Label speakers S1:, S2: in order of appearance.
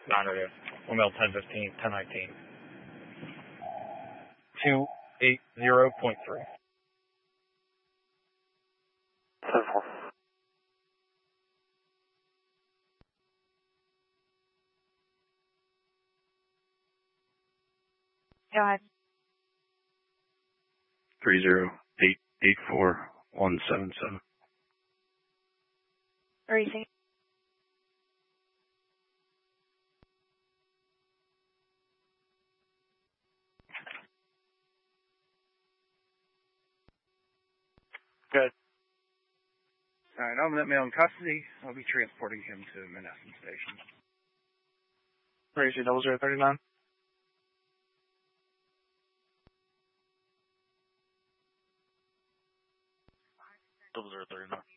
S1: Non-radio. We'll mail 1015, 1019. 280.3.
S2: 10-4.
S3: Go ahead.
S4: 30884-177.
S3: Racing.
S2: Good.
S5: All right, I'm let me in custody. I'll be transporting him to Menneson Station.
S2: Racing 0039.
S4: 0039.